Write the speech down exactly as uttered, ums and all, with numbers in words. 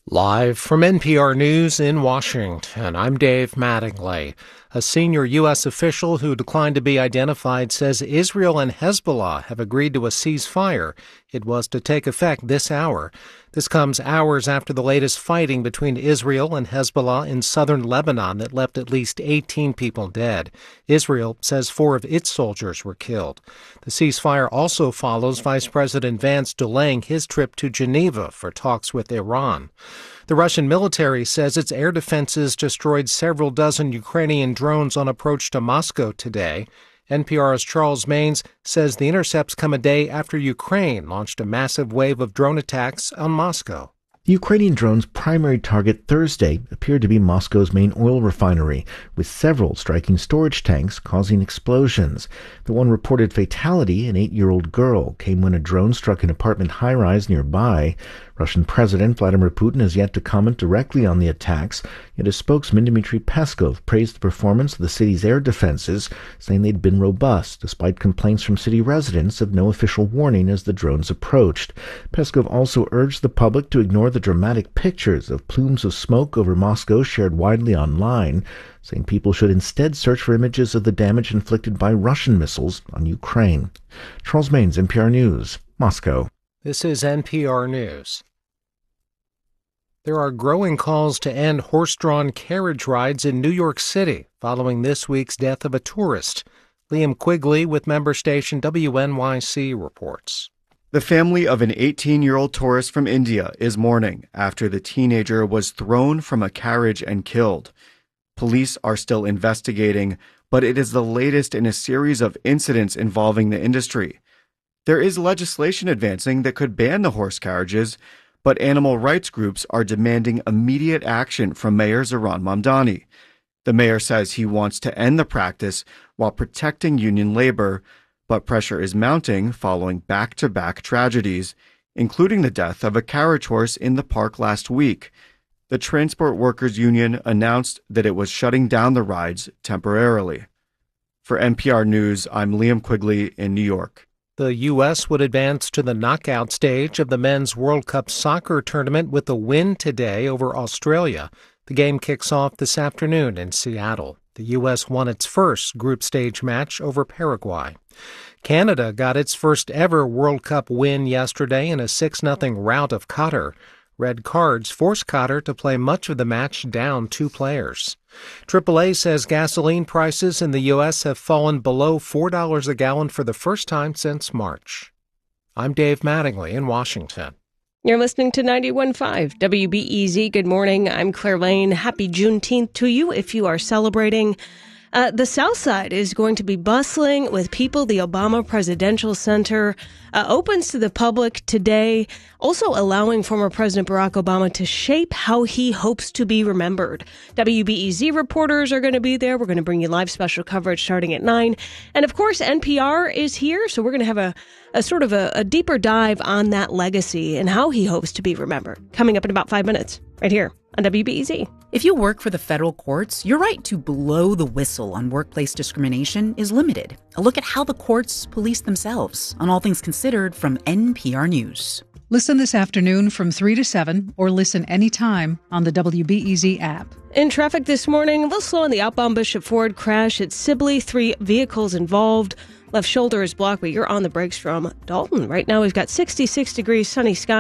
Live from N P R News in Washington, I'm Dave Mattingly. A senior U S official who declined to be identified says Israel and Hezbollah have agreed to a ceasefire. It was to take effect this hour. This comes hours after the latest fighting between Israel and Hezbollah in southern Lebanon that left at least eighteen people dead. Israel says four of its soldiers were killed. The ceasefire also follows Vice President Vance delaying his trip to Geneva for talks with Iran. The Russian military says its air defenses destroyed several dozen Ukrainian drones on approach to Moscow today. N P R's Charles Maynes says the intercepts come a day after Ukraine launched a massive wave of drone attacks on Moscow. The Ukrainian drone's primary target Thursday appeared to be Moscow's main oil refinery, with several striking storage tanks causing explosions. The one reported fatality, an eight-year-old girl, came when a drone struck an apartment high-rise nearby. Russian President Vladimir Putin has yet to comment directly on the attacks, yet his spokesman Dmitry Peskov praised the performance of the city's air defenses, saying they'd been robust, despite complaints from city residents of no official warning as the drones approached. Peskov also urged the public to ignore the dramatic pictures of plumes of smoke over Moscow shared widely online, saying people should instead search for images of the damage inflicted by Russian missiles on Ukraine. Charles Maynes, N P R News, Moscow. This is N P R News. There are growing calls to end horse-drawn carriage rides in New York City following this week's death of a tourist. Liam Quigley with member station W N Y C reports. The family of an eighteen-year-old tourist from India is mourning after the teenager was thrown from a carriage and killed. Police are still investigating, but it is the latest in a series of incidents involving the industry. There is legislation advancing that could ban the horse carriages, but animal rights groups are demanding immediate action from Mayor Zohran Mamdani. The mayor says he wants to end the practice while protecting union labor, but pressure is mounting following back-to-back tragedies, including the death of a carriage horse in the park last week. The Transport Workers Union announced that it was shutting down the rides temporarily. For N P R News, I'm Liam Quigley in New York. The U S would advance to the knockout stage of the Men's World Cup soccer tournament with a win today over Australia. The game kicks off this afternoon in Seattle. The U S won its first group stage match over Paraguay. Canada got its first ever World Cup win yesterday in a six nothing rout of Qatar. Red cards forced Qatar to play much of the match down two players. triple A says gasoline prices in the U S have fallen below four dollars a gallon for the first time since March. I'm Dave Mattingly in Washington. You're listening to ninety-one point five W B E Z. Good morning. I'm Claire Lane. Happy Juneteenth to you if you are celebrating. Uh, the South Side is going to be bustling with people. The Obama Presidential Center uh, opens to the public today, also allowing former President Barack Obama to shape how he hopes to be remembered. W B E Z reporters are going to be there. We're going to bring you live special coverage starting at nine. And of course, N P R is here, so we're going to have a, a sort of a, a deeper dive on that legacy and how he hopes to be remembered. Coming up in about five minutes, right here on W B E Z. If you work for the federal courts, your right to blow the whistle on workplace discrimination is limited. A look at how the courts police themselves on All Things Considered from N P R News. Listen this afternoon from three to seven or listen anytime on the W B E Z app. In traffic this morning, a little slow on the outbound Bishop Ford crash at Sibley. Three vehicles involved. Left shoulder is blocked, but you're on the brakes from Dalton. Right now we've got sixty-six degrees, sunny skies.